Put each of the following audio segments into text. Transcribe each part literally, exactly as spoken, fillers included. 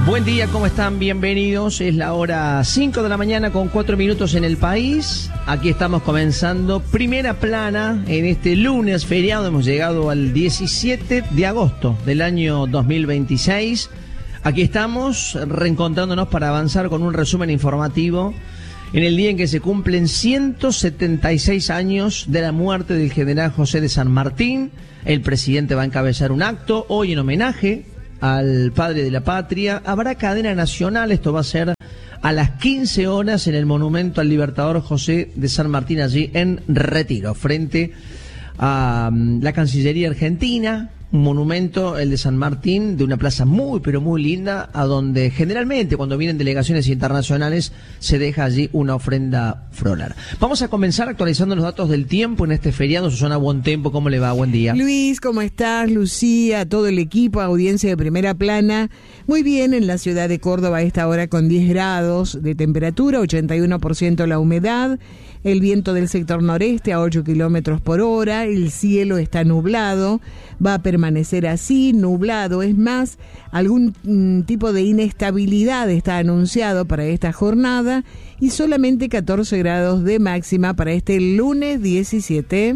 Buen día, ¿cómo están? Bienvenidos. Es la hora cinco de la mañana con cuatro minutos en el país. Aquí estamos comenzando Primera Plana en este lunes feriado. Hemos llegado al diecisiete de agosto del año dos mil veintiséis. Aquí estamos reencontrándonos para avanzar con un resumen informativo en el día en que se cumplen ciento setenta y seis años de la muerte del general José de San Martín. El presidente va a encabezar un acto hoy en homenaje al padre de la patria. Habrá cadena nacional, esto va a ser a las quince horas en el monumento al libertador José de San Martín, allí en Retiro, frente a um, la Cancillería Argentina. Un monumento, el de San Martín, de una plaza muy, pero muy linda, a donde generalmente cuando vienen delegaciones internacionales se deja allí una ofrenda floral. Vamos a comenzar actualizando los datos del tiempo en este feriado. Susana Buontempo, ¿cómo le va? Buen día. Luis, ¿cómo estás? Lucía, todo el equipo, audiencia de Primera Plana. Muy bien, en la ciudad de Córdoba a esta hora con diez grados de temperatura, ochenta y uno por ciento la humedad. El viento del sector noreste a ocho kilómetros por hora, el cielo está nublado, va a permanecer así, nublado. Es más, algún mm, tipo de inestabilidad está anunciado para esta jornada y solamente catorce grados de máxima para este lunes diecisiete.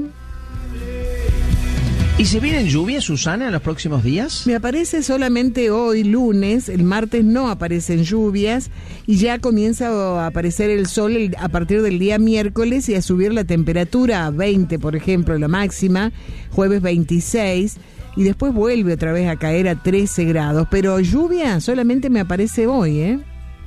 ¿Y se vienen lluvias, Susana, en los próximos días? Me aparece solamente hoy, lunes. El martes no aparecen lluvias y ya comienza a aparecer el sol el, a partir del día miércoles y a subir la temperatura a veinte, por ejemplo, la máxima, jueves veintiséis, y después vuelve otra vez a caer a trece grados. Pero lluvia solamente me aparece hoy, ¿eh?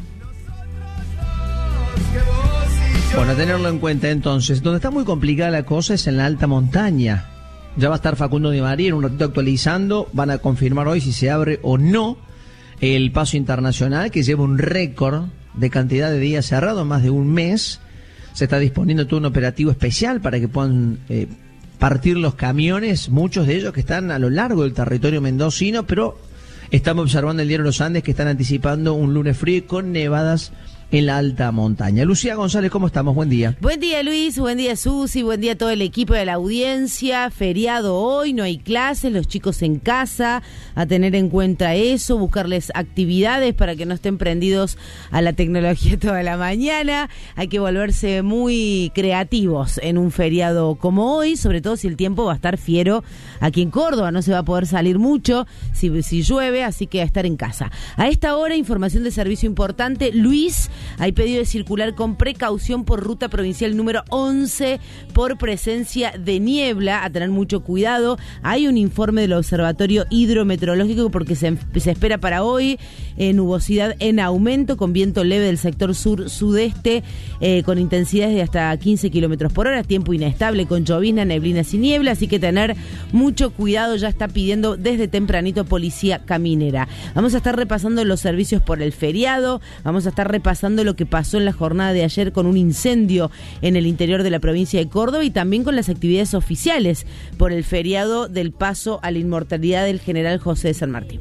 Bueno, a tenerlo en cuenta entonces. Donde está muy complicada la cosa es en la alta montaña. Ya va a estar Facundo Di María en un ratito actualizando. Van a confirmar hoy si se abre o no el paso internacional, que lleva un récord de cantidad de días cerrados, más de un mes. Se está disponiendo todo un operativo especial para que puedan eh, partir los camiones, muchos de ellos que están a lo largo del territorio mendocino, pero estamos observando el diario Los Andes que están anticipando un lunes frío con nevadas en la alta montaña. Lucía González, ¿cómo estamos? Buen día. Buen día, Luis, buen día, Susi, buen día a todo el equipo de la audiencia. Feriado hoy, no hay clases, los chicos en casa, a tener en cuenta eso, buscarles actividades para que no estén prendidos a la tecnología toda la mañana. Hay que volverse muy creativos en un feriado como hoy, sobre todo si el tiempo va a estar fiero aquí en Córdoba, no se va a poder salir mucho si, si llueve, así que a estar en casa. A esta hora, información de servicio importante. Luis, hay pedido de circular con precaución por ruta provincial número once por presencia de niebla, a tener mucho cuidado. Hay un informe del Observatorio Hidrometeorológico porque se, se espera para hoy eh, nubosidad en aumento con viento leve del sector sur-sudeste eh, con intensidades de hasta quince kilómetros por hora, tiempo inestable con llovizna, neblinas y niebla, así que tener mucho cuidado. Ya está pidiendo desde tempranito Policía Caminera. Vamos a estar repasando los servicios por el feriado, vamos a estar repasando lo que pasó en la jornada de ayer con un incendio en el interior de la provincia de Córdoba y también con las actividades oficiales por el feriado del paso a la inmortalidad del general José de San Martín.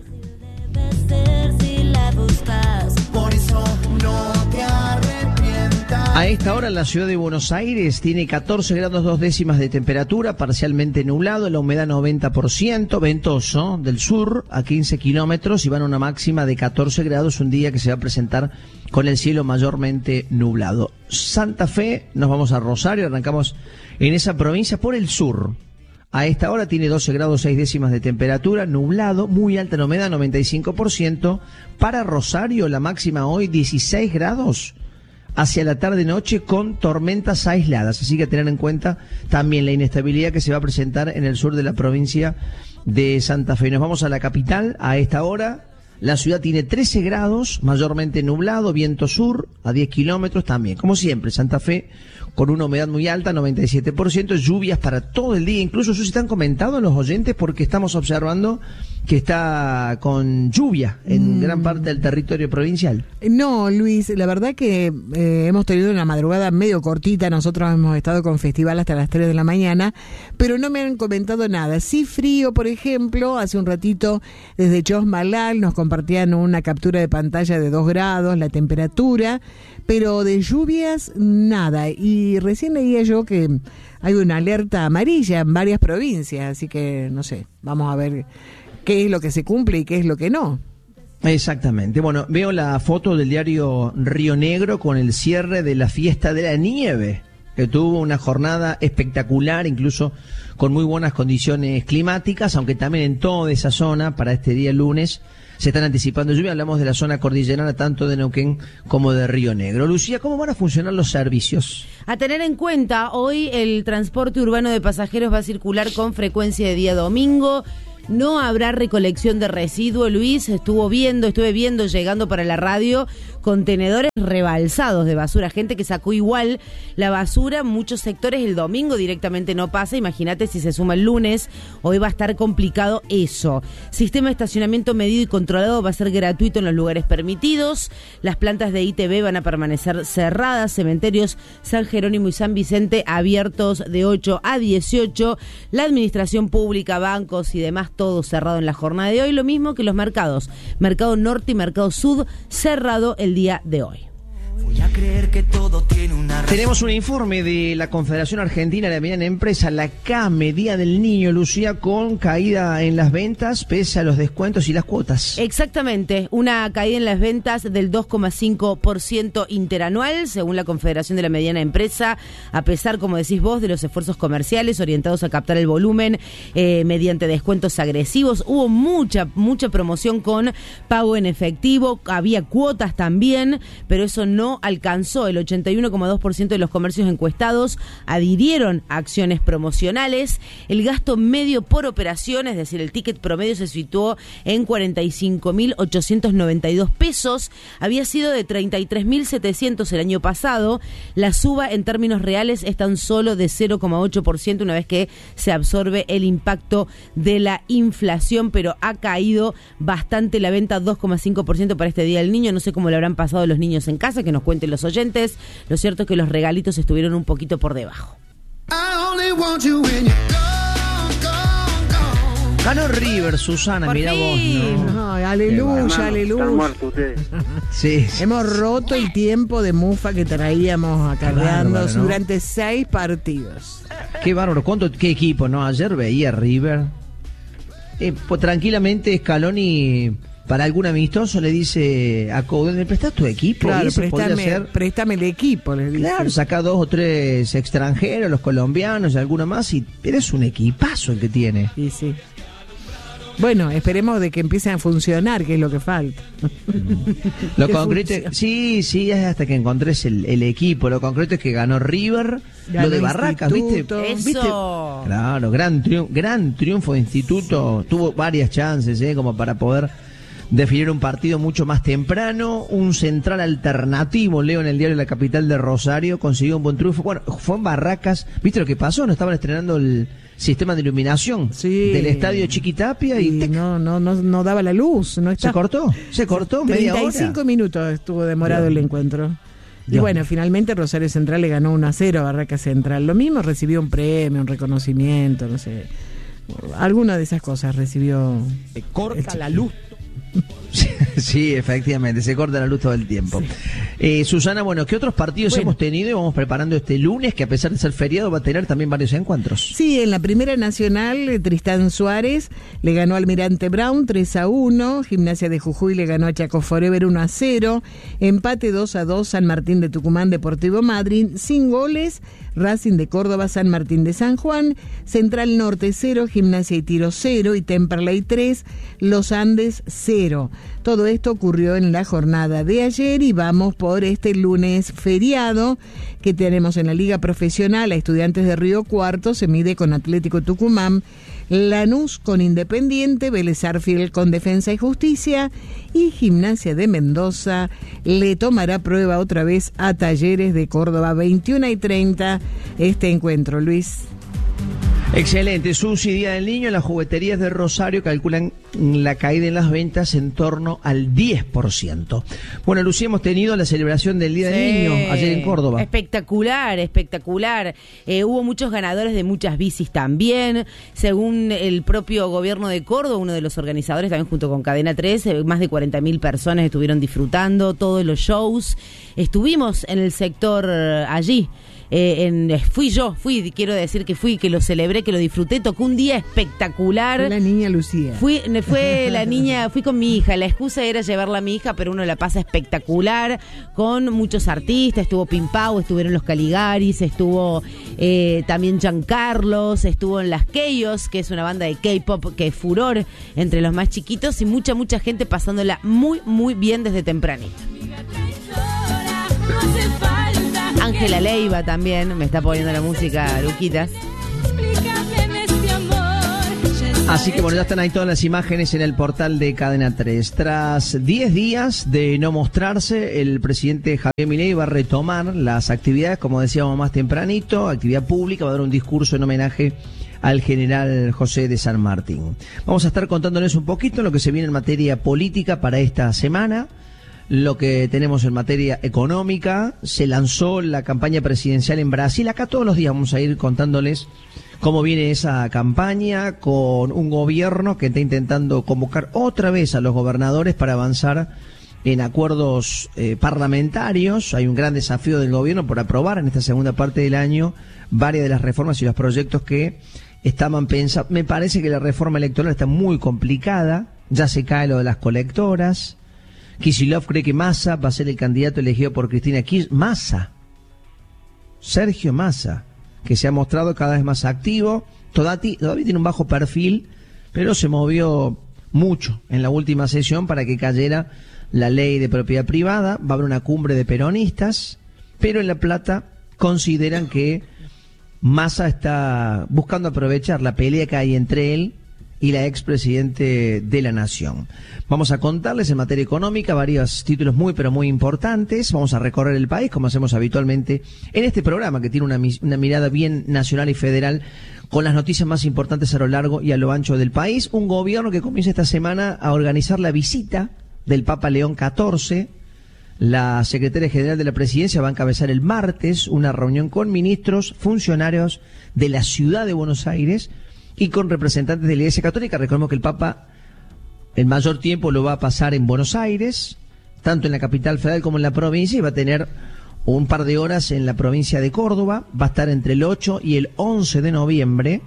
A esta hora la ciudad de Buenos Aires tiene catorce grados dos décimas de temperatura, parcialmente nublado, la humedad noventa por ciento, ventoso del sur a quince kilómetros y van a una máxima de catorce grados, un día que se va a presentar con el cielo mayormente nublado. Santa Fe, nos vamos a Rosario, arrancamos en esa provincia por el sur. A esta hora tiene doce grados seis décimas de temperatura, nublado, muy alta la humedad, noventa y cinco por ciento. Para Rosario la máxima hoy dieciséis grados. Hacia la tarde-noche con tormentas aisladas, así que a tener en cuenta también la inestabilidad que se va a presentar en el sur de la provincia de Santa Fe. Nos vamos a la capital a esta hora. La ciudad tiene trece grados, mayormente nublado, viento sur a diez kilómetros también. Como siempre, Santa Fe con una humedad muy alta, noventa y siete por ciento, lluvias para todo el día. Incluso eso se están comentando los oyentes porque estamos observando que está con lluvia en mm. gran parte del territorio provincial. No, Luis, la verdad que eh, hemos tenido una madrugada medio cortita. Nosotros hemos estado con festival hasta las tres de la mañana, pero no me han comentado nada. Sí frío, por ejemplo, hace un ratito desde Chosmalal nos compartían una captura de pantalla de dos grados, la temperatura, pero de lluvias, nada. Y recién leía yo que hay una alerta amarilla en varias provincias, así que no sé, vamos a ver qué es lo que se cumple y qué es lo que no. Exactamente. Bueno, veo la foto del diario Río Negro con el cierre de la fiesta de la nieve, que tuvo una jornada espectacular, incluso con muy buenas condiciones climáticas, aunque también en toda esa zona, para este día lunes, se están anticipando lluvia. Hablamos de la zona cordillerana, tanto de Neuquén como de Río Negro. Lucía, ¿cómo van a funcionar los servicios? A tener en cuenta, hoy el transporte urbano de pasajeros va a circular con frecuencia de día domingo. No habrá recolección de residuos, Luis. Estuvo viendo, estuve viendo, llegando para la radio, contenedores rebalsados de basura. Gente que sacó igual la basura. Muchos sectores el domingo directamente no pasa. Imagínate si se suma el lunes. Hoy va a estar complicado eso. Sistema de estacionamiento medido y controlado va a ser gratuito en los lugares permitidos. Las plantas de I T B van a permanecer cerradas. Cementerios San Jerónimo y San Vicente abiertos de ocho a dieciocho. La administración pública, bancos y demás, todo cerrado en la jornada de hoy, lo mismo que los mercados. Mercado Norte y Mercado Sur cerrado el día de hoy. Voy a creer que todo tiene una razón. Tenemos un informe de la Confederación Argentina de la Mediana Empresa, la CAME, Día del Niño, Lucía, con caída en las ventas pese a los descuentos y las cuotas. Exactamente, una caída en las ventas del dos coma cinco por ciento interanual, según la Confederación de la Mediana Empresa, a pesar, como decís vos, de los esfuerzos comerciales orientados a captar el volumen eh, mediante descuentos agresivos. Hubo mucha, mucha promoción con pago en efectivo, había cuotas también, pero eso no alcanzó. El ochenta y uno coma dos por ciento de los comercios encuestados adhirieron a acciones promocionales. El gasto medio por operación, es decir, el ticket promedio, se situó en cuarenta y cinco mil ochocientos noventa y dos pesos. Había sido de treinta y tres mil setecientos el año pasado. La suba en términos reales es tan solo de cero coma ocho por ciento una vez que se absorbe el impacto de la inflación, pero ha caído bastante la venta, dos coma cinco por ciento para este Día del Niño. No sé cómo le habrán pasado los niños en casa, que nos cuenten los oyentes. Lo cierto es que los regalitos estuvieron un poquito por debajo. Ganó River, Susana, mira vos. No. Ay, aleluya, aleluya. Sí, sí. Hemos roto el tiempo de mufa que traíamos acarreando bárbaro, ¿no? durante seis partidos. Qué bárbaro, ¿cuánto, qué equipo, ¿no? Ayer veía River. Eh, pues tranquilamente Scaloni, para algún amistoso, le dice a Coudet, ¿me prestás tu equipo? Claro, Y ese podría préstame, ser- préstame el equipo, les dice. Claro, saca dos o tres extranjeros, los colombianos y alguno más, y eres un equipazo el que tiene. Sí, sí. Bueno, esperemos de que empiecen a funcionar, que es lo que falta. Lo Que concreto, funcione. sí, sí, es hasta que encontres el, el equipo. Lo concreto es que ganó River, Ganó lo de Barracas, ¿viste? Instituto. ¿Viste? Eso. Claro, gran triunfo, gran triunfo de Instituto. Tuvo varias chances, ¿eh? Como para poder definir un partido mucho más temprano. Un central alternativo, leo en el diario La Capital de Rosario, consiguió un buen triunfo. Bueno, fue en Barracas. ¿Viste lo que pasó? No estaban estrenando el sistema de iluminación Sí. del estadio Chiquitapia y, Y ¡tec! no, no, no, no daba la luz, no se está. cortó, se cortó media hora. treinta y cinco minutos estuvo demorado Dios. el encuentro. Y Dios. bueno, finalmente Rosario Central le ganó uno a cero a Barracas Central. Lo mismo, recibió un premio, un reconocimiento, no sé. Alguna de esas cosas recibió. Corta la luz. Sí, efectivamente, se corta la luz todo el tiempo. Eh, Susana, bueno, ¿qué otros partidos Bueno. hemos tenido y vamos preparando este lunes, que a pesar de ser feriado va a tener también varios encuentros? Sí, en la Primera Nacional, eh, Tristán Suárez le ganó al Almirante Brown tres a uno, Gimnasia de Jujuy le ganó a Chaco Forever uno a cero, empate dos a dos, San Martín de Tucumán, Deportivo Madryn, sin goles, Racing de Córdoba, San Martín de San Juan, Central Norte cero, Gimnasia y Tiro cero y Temperley tres, Los Andes cero. Todo esto ocurrió en la jornada de ayer y vamos por este lunes feriado que tenemos en la Liga Profesional. A Estudiantes de Río Cuarto se mide con Atlético Tucumán, Lanús con Independiente, Vélez Sarsfield con Defensa y Justicia y Gimnasia de Mendoza le tomará prueba otra vez a Talleres de Córdoba. veintiuna y treinta este encuentro, Luis. Excelente, Susi, Día del Niño. Las jugueterías de Rosario calculan la caída en las ventas en torno al diez por ciento. Bueno, Lucía, hemos tenido la celebración del Día del Sí. Niño ayer en Córdoba. Espectacular, espectacular. Eh, hubo muchos ganadores de muchas bicis también. Según el propio gobierno de Córdoba, uno de los organizadores, también junto con Cadena tres, eh, más de cuarenta mil personas estuvieron disfrutando todos los shows. Estuvimos en el sector eh, allí. Eh, en, fui yo, fui, quiero decir que fui, que lo celebré, que lo disfruté, tocó un día espectacular. Fue la niña Lucía. Fui, fue la niña, fui con mi hija, la excusa era llevarla a mi hija, pero uno la pasa espectacular, con muchos artistas, estuvo Pimpau, estuvieron los Caligaris, estuvo eh, también Giancarlos, estuvo en las Keyos, que es una banda de K-pop que es furor entre los más chiquitos, y mucha, mucha gente pasándola muy, muy bien desde tempranito. Ángela Leiva también, me está poniendo la música, Luquitas. Así que bueno, ya están ahí todas las imágenes en el portal de Cadena tres. Tras diez días de no mostrarse, el presidente Javier Milei va a retomar las actividades, como decíamos más tempranito, actividad pública, va a dar un discurso en homenaje al general José de San Martín. Vamos a estar contándoles un poquito lo que se viene en materia política para esta semana, lo que tenemos en materia económica. Se lanzó la campaña presidencial en Brasil. Acá todos los días vamos a ir contándoles cómo viene esa campaña, con un gobierno que está intentando convocar otra vez a los gobernadores para avanzar en acuerdos eh, parlamentarios. Hay un gran desafío del gobierno por aprobar en esta segunda parte del año varias de las reformas y los proyectos que estaban pensando. Me parece que la reforma electoral está muy complicada, ya se cae lo de las colectoras. Kicillof cree que Massa va a ser el candidato elegido por Cristina Kirchner. Massa, Sergio Massa, que se ha mostrado cada vez más activo. Todavía, todavía tiene un bajo perfil, pero se movió mucho en la última sesión para que cayera la ley de propiedad privada. Va a haber una cumbre de peronistas, pero en La Plata consideran que Massa está buscando aprovechar la pelea que hay entre él y la expresidente de la Nación. Vamos a contarles en materia económica varios títulos muy pero muy importantes. Vamos a recorrer el país como hacemos habitualmente en este programa, que tiene una, una mirada bien nacional y federal, con las noticias más importantes a lo largo y a lo ancho del país. Un gobierno que comienza esta semana a organizar la visita del Papa León catorce. La secretaria general de la Presidencia va a encabezar el martes una reunión con ministros, funcionarios de la ciudad de Buenos Aires y con representantes de la Iglesia Católica. Recordemos que el Papa el mayor tiempo lo va a pasar en Buenos Aires, tanto en la capital federal como en la provincia, y va a tener un par de horas en la provincia de Córdoba. Va a estar entre el ocho y el once de noviembre,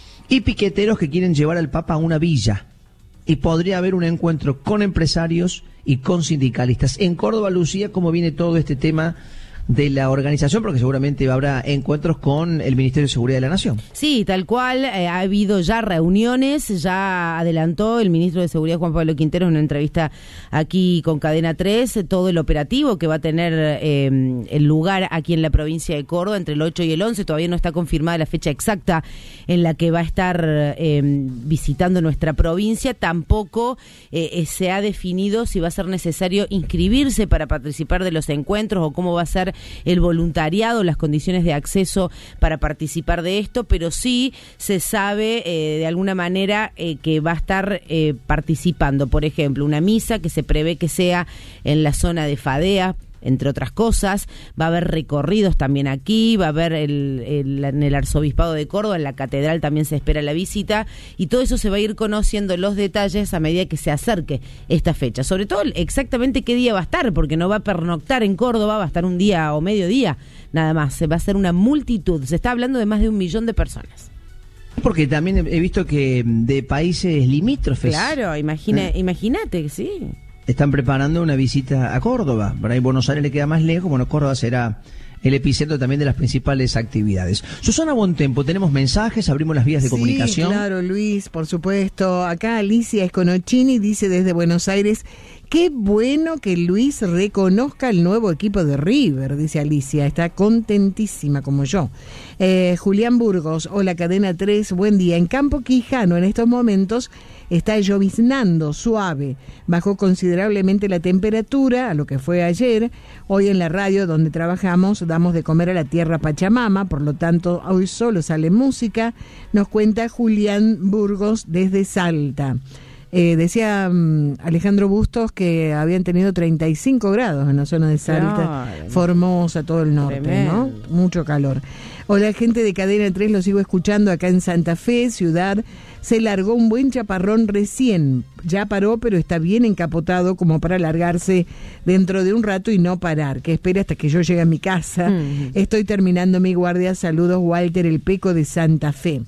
y piqueteros que quieren llevar al Papa a una villa, y podría haber un encuentro con empresarios y con sindicalistas. En Córdoba, Lucía, ¿cómo viene todo este tema de la organización? Porque seguramente habrá encuentros con el Ministerio de Seguridad de la Nación. Sí, tal cual, eh, ha habido ya reuniones, ya adelantó el ministro de Seguridad, Juan Pablo Quintero, en una entrevista aquí con Cadena tres, todo el operativo que va a tener eh, el lugar aquí en la provincia de Córdoba entre el ocho y el once. Todavía no está confirmada la fecha exacta en la que va a estar eh, visitando nuestra provincia. Tampoco eh, se ha definido si va a ser necesario inscribirse para participar de los encuentros o cómo va a ser el voluntariado, las condiciones de acceso para participar de esto, pero sí se sabe eh, de alguna manera eh, que va a estar eh, participando, por ejemplo, una misa que se prevé que sea en la zona de Fadea, entre otras cosas. Va a haber recorridos también aquí, va a haber el, el, en el Arzobispado de Córdoba, en la Catedral también se espera la visita, y todo eso se va a ir conociendo los detalles a medida que se acerque esta fecha. Sobre todo exactamente qué día va a estar, porque no va a pernoctar en Córdoba, va a estar un día o mediodía nada más. Se va a hacer una multitud, se está hablando de más de un millón de personas. Porque también he visto que de países limítrofes. Claro, imagina, ¿eh? Imagínate, sí. Están preparando una visita a Córdoba. Por ahí Buenos Aires le queda más lejos. Bueno, Córdoba será el epicentro también de las principales actividades. Susana Bontempo, tenemos mensajes, abrimos las vías de sí, comunicación. Claro, Luis, por supuesto. Acá Alicia Esconocini dice desde Buenos Aires: qué bueno que Luis reconozca el nuevo equipo de River, dice Alicia, está contentísima como yo. Eh, Julián Burgos, hola Cadena tres, buen día. En Campo Quijano en estos momentos está lloviznando suave, bajó considerablemente la temperatura a lo que fue ayer. Hoy en la radio donde trabajamos damos de comer a la tierra Pachamama, por lo tanto hoy solo sale música, nos cuenta Julián Burgos desde Salta. Eh, decía um, Alejandro Bustos que habían tenido treinta y cinco grados en la zona de Salta, no, Formosa, todo el norte, tremendo, ¿no? Mucho calor. Hola, gente de Cadena tres, lo sigo escuchando acá en Santa Fe, ciudad. Se largó un buen chaparrón recién, ya paró, pero está bien encapotado como para largarse dentro de un rato y no parar, que espere hasta que yo llegue a mi casa. Mm. Estoy terminando mi guardia, saludos Walter el Peco de Santa Fe.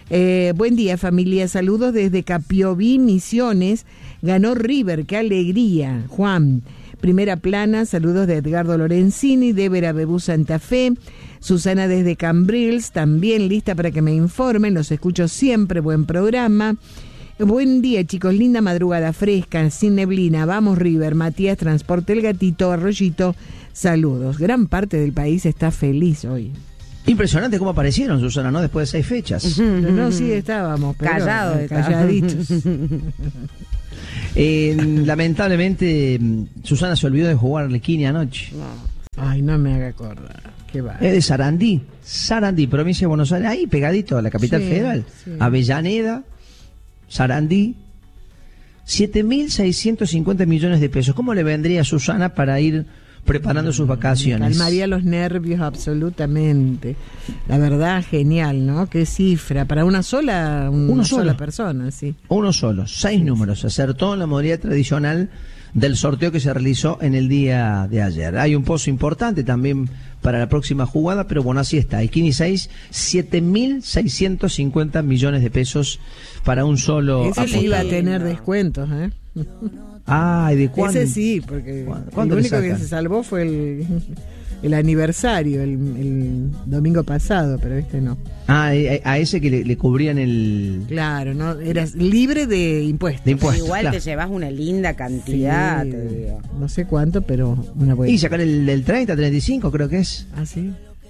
Eh, buen día, familia. Saludos desde Capiobí, Misiones. Ganó River, qué alegría. Juan, primera plana. Saludos de Edgardo Lorenzini, Débora Bebú Santa Fe. Susana desde Cambrils, también lista para que me informen. Los escucho siempre, buen programa. Buen día, chicos, linda madrugada fresca, sin neblina. Vamos, River. Matías, Transporte El Gatito, Arroyito. Saludos. Gran parte del país está feliz hoy. Impresionante cómo aparecieron, Susana, ¿no? Después de seis fechas. No, no sí estábamos, pero Callados, calladitos. eh, lamentablemente, Susana se olvidó de jugar Arlequini anoche. No. Ay, no me haga acordar. Qué va. Es de Sarandí, Sarandí, provincia de Buenos Aires, ahí pegadito a la capital Sí, federal. sí. Avellaneda, Sarandí, siete mil seiscientos cincuenta millones de pesos. ¿Cómo le vendría a Susana para ir preparando sus vacaciones? Calmaría los nervios absolutamente. La verdad, genial, ¿no? Qué cifra. Para una sola, una Uno solo. sola persona, sí. Uno solo, seis números. Acertó en la modalidad tradicional del sorteo que se realizó en el día de ayer. Hay un pozo importante también para la próxima jugada, pero bueno, así está. El Kini seis, siete mil seiscientos cincuenta millones de pesos para un solo Ese sí apostador. iba a tener descuentos, ¿eh? Ay, ¿de cuándo? Ese sí, porque ¿Cuándo- el cuándo le único que sacan? se salvó fue el, el aniversario, el, el domingo pasado, pero este no. Ah, a, a ese que le, le cubrían el... Claro, no, eras libre de impuestos. De impuestos. Igual claro. te llevas una linda cantidad, Sí, te digo. no sé cuánto, pero una buena. Y sacar el del treinta, treinta y cinco creo que es. ¿Ah, sí?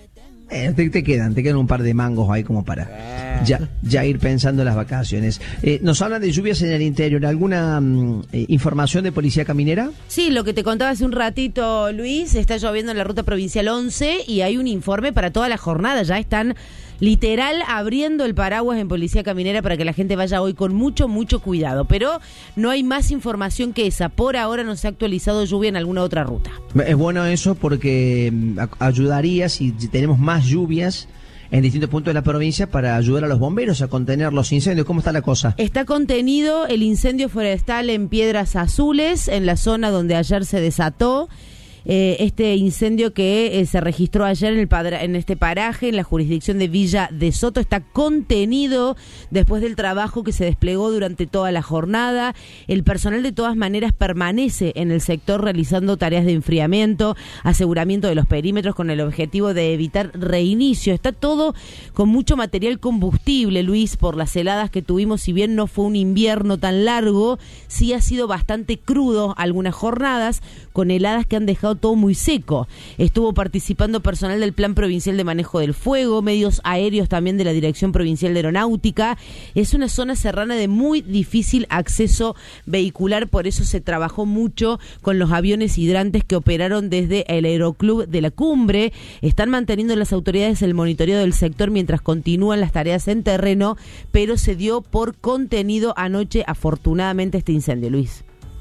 Eh, te, te quedan, te quedan un par de mangos ahí como para ya, ya ir pensando en las vacaciones. Eh, nos hablan de lluvias en el interior. ¿Alguna mm, eh, información de Policía Caminera? Sí, lo que te contaba hace un ratito, Luis, está lloviendo en la ruta provincial once y hay un informe para toda la jornada. Ya están literal abriendo el paraguas en Policía Caminera para que la gente vaya hoy con mucho, mucho cuidado. Pero no hay más información que esa. Por ahora no se ha actualizado lluvia en alguna otra ruta. Es bueno eso porque mm, a- ayudaría si tenemos más lluvias en distintos puntos de la provincia para ayudar a los bomberos a contener los incendios. ¿Cómo está la cosa? Está contenido el incendio forestal en Piedras Azules, en la zona donde ayer se desató. Eh, este incendio que eh, se registró ayer en, el padra- en este paraje, en la jurisdicción de Villa de Soto, está contenido después del trabajo que se desplegó durante toda la jornada. El personal de todas maneras permanece en el sector realizando tareas de enfriamiento, aseguramiento de los perímetros con el objetivo de evitar reinicio. Está todo con mucho material combustible, Luis, por las heladas que tuvimos. Si bien no fue un invierno tan largo, sí ha sido bastante crudo algunas jornadas, con heladas que han dejado todo muy seco. Estuvo participando personal del Plan Provincial de Manejo del Fuego, medios aéreos también de la Dirección Provincial de Aeronáutica. Es una zona serrana de muy difícil acceso vehicular, por eso se trabajó mucho con los aviones hidrantes que operaron desde el Aeroclub de la Cumbre. Están manteniendo las autoridades el monitoreo del sector mientras continúan las tareas en terreno, pero se dio por contenido anoche, afortunadamente, este incendio, Luis.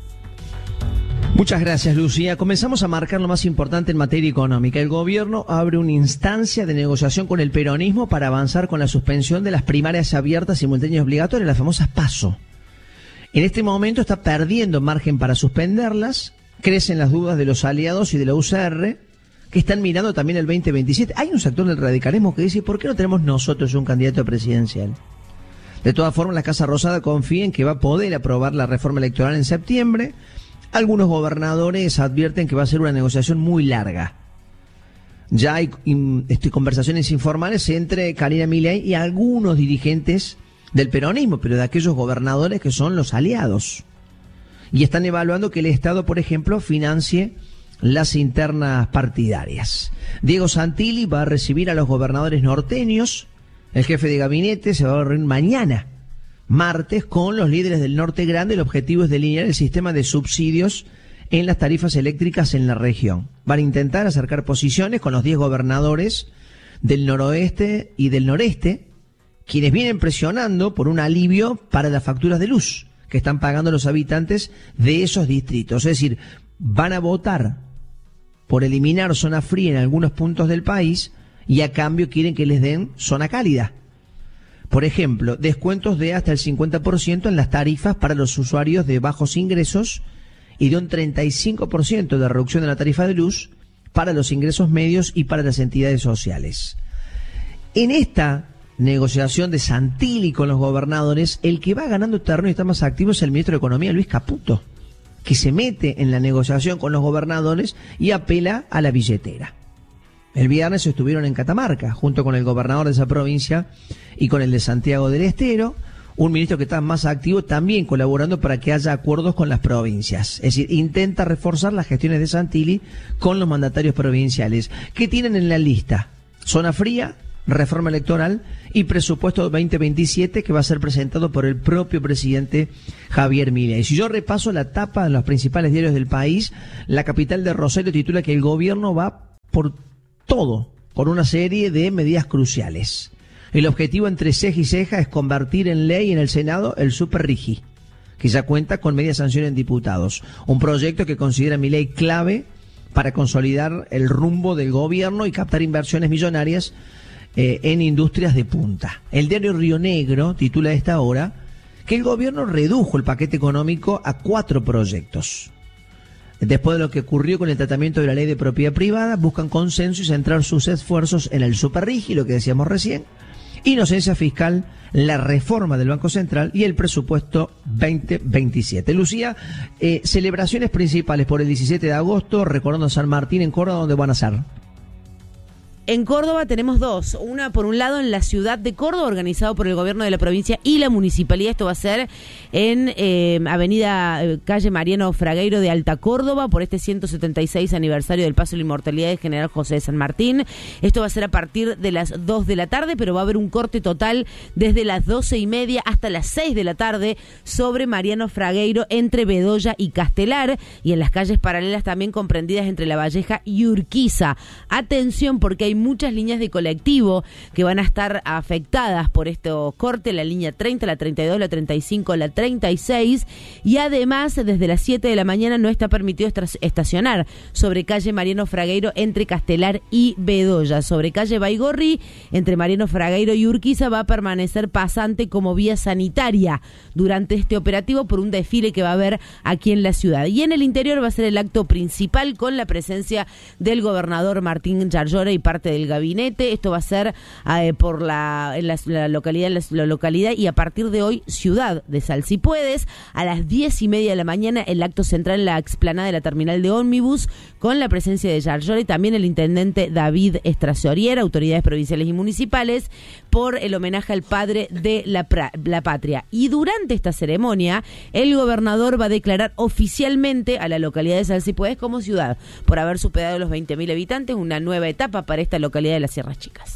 Muchas gracias, Lucía. Comenzamos a marcar lo más importante en materia económica. El gobierno abre una instancia de negociación con el peronismo para avanzar con la suspensión de las primarias abiertas, simultáneas y obligatorias, las famosas PASO. En este momento está perdiendo margen para suspenderlas, crecen las dudas de los aliados y de la U C R, que están mirando también el veinte veintisiete. Hay un sector del radicalismo que dice, ¿por qué no tenemos nosotros un candidato presidencial? De todas formas, la Casa Rosada confía en que va a poder aprobar la reforma electoral en septiembre. Algunos gobernadores advierten que va a ser una negociación muy larga. Ya hay in, este, conversaciones informales entre Karina Milei y algunos dirigentes del peronismo, pero de aquellos gobernadores que son los aliados. Y están evaluando que el Estado, por ejemplo, financie las internas partidarias. Diego Santilli va a recibir a los gobernadores norteños. El jefe de gabinete se va a reunir mañana, martes, con los líderes del Norte Grande. El objetivo es delinear el sistema de subsidios en las tarifas eléctricas en la región. Van a intentar acercar posiciones con los diez gobernadores del noroeste y del noreste, quienes vienen presionando por un alivio para las facturas de luz que están pagando los habitantes de esos distritos. Es decir, van a votar por eliminar zona fría en algunos puntos del país y a cambio quieren que les den zona cálida. Por ejemplo, descuentos de hasta el cincuenta por ciento en las tarifas para los usuarios de bajos ingresos y de un treinta y cinco por ciento de reducción de la tarifa de luz para los ingresos medios y para las entidades sociales. En esta negociación de Santilli con los gobernadores, el que va ganando terreno y está más activo es el ministro de Economía, Luis Caputo, que se mete en la negociación con los gobernadores y apela a la billetera. El viernes estuvieron en Catamarca, junto con el gobernador de esa provincia y con el de Santiago del Estero, un ministro que está más activo también colaborando para que haya acuerdos con las provincias. Es decir, intenta reforzar las gestiones de Santilli con los mandatarios provinciales. ¿Qué tienen en la lista? Zona fría, reforma electoral y presupuesto veinte veintisiete que va a ser presentado por el propio presidente Javier Milei. Si yo repaso la tapa de los principales diarios del país, la capital de Rosario titula que el gobierno va por todo, con una serie de medidas cruciales. El objetivo entre ceja y ceja es convertir en ley en el Senado el Super Rigi, que ya cuenta con media sanción en diputados. Un proyecto que considera Milei clave para consolidar el rumbo del gobierno y captar inversiones millonarias eh, en industrias de punta. El diario Río Negro titula a esta hora que el gobierno redujo el paquete económico a cuatro proyectos. Después de lo que ocurrió con el tratamiento de la ley de propiedad privada, buscan consenso y centrar sus esfuerzos en el Super Rigi, lo que decíamos recién, inocencia fiscal, la reforma del Banco Central y el presupuesto veinte veintisiete. Lucía, eh, celebraciones principales por el diecisiete de agosto, recordando a San Martín en Córdoba, ¿dónde van a ser? En Córdoba tenemos dos. Una, por un lado, en la ciudad de Córdoba, organizado por el gobierno de la provincia y la municipalidad. Esto va a ser en eh, avenida eh, calle Mariano Fragueiro de Alta Córdoba, por este ciento setenta y seis aniversario del paso de la inmortalidad de General José de San Martín. Esto va a ser a partir de las dos de la tarde, pero va a haber un corte total desde las doce y media hasta las seis de la tarde sobre Mariano Fragueiro entre Bedoya y Castelar, y en las calles paralelas también comprendidas entre La Valleja y Urquiza. Atención, porque hay muchas líneas de colectivo que van a estar afectadas por estos cortes, la línea treinta, la treinta y dos, la treinta y cinco, la treinta y seis, y además desde las siete de la mañana no está permitido estacionar sobre calle Mariano Fragueiro entre Castelar y Bedoya. Sobre calle Baigorri entre Mariano Fragueiro y Urquiza va a permanecer pasante como vía sanitaria durante este operativo por un desfile que va a haber aquí en la ciudad. Y en el interior va a ser el acto principal con la presencia del gobernador Martín Yarlora y parte del gabinete. Esto va a ser eh, por la, en la, la localidad la, la localidad y a partir de hoy ciudad de Sal Si Puedes. A las diez y media de la mañana el acto central en la explanada de la terminal de ómnibus con la presencia de Yarlora y también el intendente David Estrasoriera, autoridades provinciales y municipales, por el homenaje al padre de la, pra, la patria. Y durante esta ceremonia el gobernador va a declarar oficialmente a la localidad de Sal Si Puedes como ciudad por haber superado los veinte mil habitantes, una nueva etapa para esta localidad de las Sierras Chicas.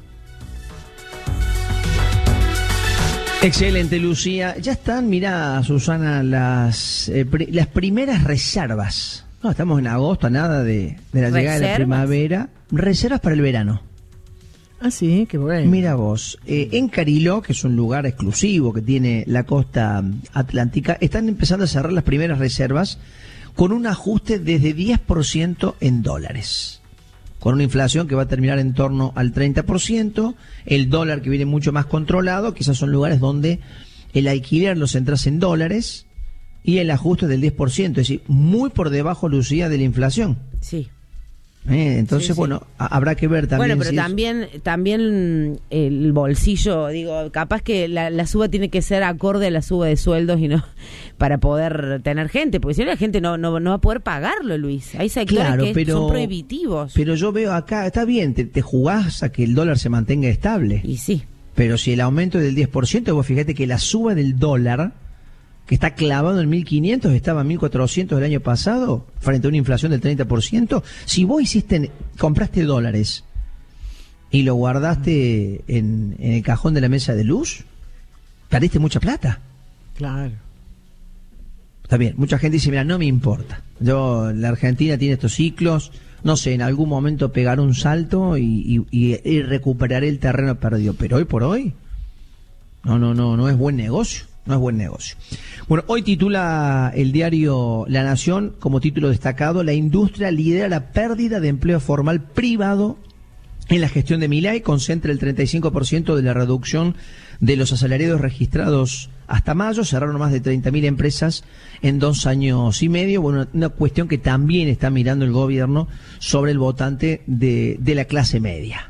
Excelente, Lucía. Ya están, mira, Susana, las eh, pri- las primeras reservas. No, estamos en agosto, nada de, de la llegada de la primavera. Reservas para el verano. Ah, sí, qué bueno. Mira vos, eh, en Cariló, que es un lugar exclusivo que tiene la costa atlántica, están empezando a cerrar las primeras reservas con un ajuste desde diez por ciento en dólares. Con una inflación que va a terminar en torno al treinta por ciento, el dólar que viene mucho más controlado, quizás son lugares donde el alquiler los entras en dólares y el ajuste del diez por ciento, es decir, muy por debajo, Lucía, de la inflación. Sí. Eh, entonces, sí, sí. bueno, a- habrá que ver también. Bueno, pero si también es... también el bolsillo, digo, capaz que la, la suba tiene que ser acorde a la suba de sueldos y no para poder tener gente, porque si no la gente no no, no va a poder pagarlo, Luis. Hay sectores claro, que pero, son prohibitivos. Pero yo veo acá, está bien, te, te jugás a que el dólar se mantenga estable. Y sí. Pero si el aumento es del diez por ciento, vos fíjate que la suba del dólar, que está clavado en mil quinientos, estaba en mil cuatrocientos el año pasado, frente a una inflación del treinta por ciento. Si vos hiciste, compraste dólares y lo guardaste en, en el cajón de la mesa de luz, perdiste mucha plata. Claro. Está bien, mucha gente dice, mira, no me importa. Yo, la Argentina tiene estos ciclos, no sé, en algún momento pegaré un salto y, y, y, y recuperaré el terreno perdido. Pero hoy por hoy, no, no, no, no es buen negocio. No es buen negocio. Bueno, hoy titula el diario La Nación como título destacado: la industria lidera la pérdida de empleo formal privado en la gestión de Milei, concentra el treinta y cinco por ciento de la reducción de los asalariados registrados hasta mayo, cerraron más de treinta mil empresas en dos años y medio. Bueno, una cuestión que también está mirando el gobierno sobre el votante de, de la clase media.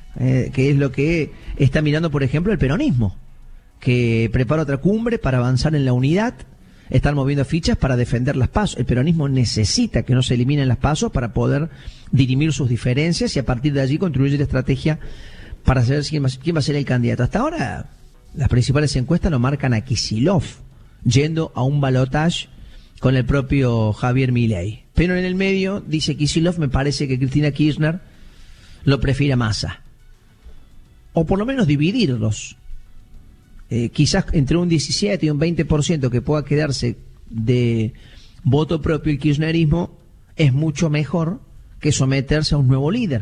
eh, que es lo que está mirando, por ejemplo, el peronismo, que prepara otra cumbre para avanzar en la unidad. Están moviendo fichas para defender las PASO. El peronismo necesita que no se eliminen las PASO para poder dirimir sus diferencias y a partir de allí construir la estrategia para saber quién va, quién va a ser el candidato. Hasta ahora, las principales encuestas lo marcan a Kicillof, yendo a un balotaje con el propio Javier Milei. Pero en el medio, dice Kicillof, me parece que Cristina Kirchner lo prefiere a Massa. O por lo menos dividirlos. Eh, quizás entre un diecisiete y un veinte por ciento que pueda quedarse de voto propio el kirchnerismo es mucho mejor que someterse a un nuevo líder.